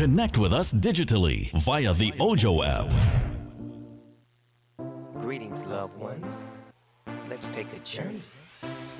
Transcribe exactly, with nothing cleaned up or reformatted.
Connect with us digitally via the Ojo app. Greetings, loved ones. Let's take a journey